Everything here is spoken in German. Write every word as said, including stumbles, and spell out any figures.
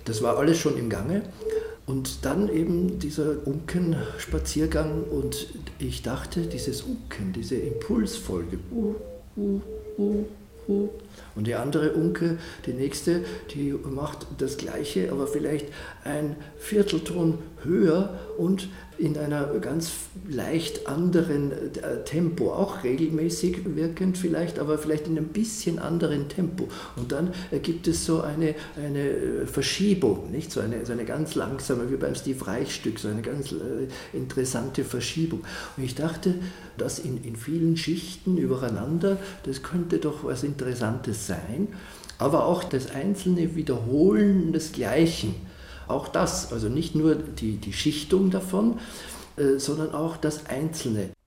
Das war alles schon im Gange. Und dann eben dieser Unkenspaziergang und ich dachte, dieses Unken, diese Impulsfolge, uh, uh, uh, uh. Und die andere Unke, die nächste, die macht das Gleiche, aber vielleicht ein Viertelton höher und in einer ganz leicht anderen Tempo, auch regelmäßig wirkend vielleicht, aber vielleicht in einem bisschen anderen Tempo. Und dann gibt es so eine, eine Verschiebung, nicht? So eine, so eine ganz langsame, wie beim Steve Reich Stück, so eine ganz interessante Verschiebung. Und ich dachte, das in, in vielen Schichten übereinander, das könnte doch was Interessantes sein, aber auch das einzelne Wiederholen des Gleichen. Auch das, also nicht nur die, die Schichtung davon, äh, sondern auch das Einzelne.